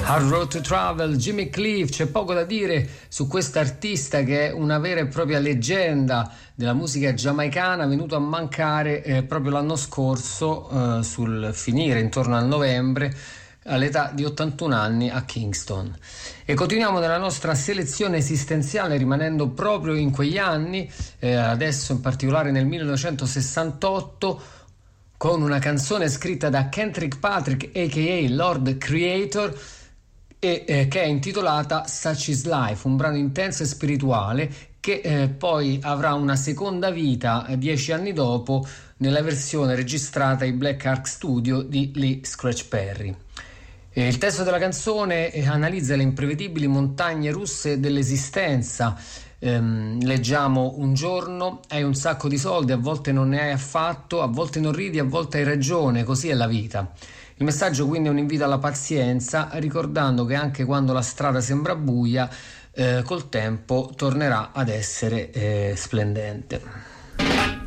Hard Road to Travel, Jimmy Cliff. C'è poco da dire su questo artista che è una vera e propria leggenda della musica giamaicana, venuto a mancare proprio l'anno scorso, sul finire intorno al novembre, all'età di 81 anni a Kingston. E continuiamo nella nostra selezione esistenziale rimanendo proprio in quegli anni, adesso in particolare nel 1968, con una canzone scritta da Kendrick Patrick a.k.a. Lord Creator, che è intitolata Such is Life, un brano intenso e spirituale che poi avrà una seconda vita 10 anni dopo nella versione registrata ai Black Ark Studio di Lee Scratch Perry. Il testo della canzone analizza le imprevedibili montagne russe dell'esistenza. Leggiamo: un giorno hai un sacco di soldi, a volte non ne hai affatto, a volte non ridi, a volte hai ragione, così è la vita. Il messaggio quindi è un invito alla pazienza, ricordando che anche quando la strada sembra buia, col tempo tornerà ad essere splendente.